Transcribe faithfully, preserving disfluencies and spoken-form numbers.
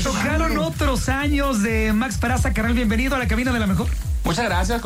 tocaron otros años de Max Peraza, carnal. Bienvenido a la cabina de la mejor. Muchas gracias.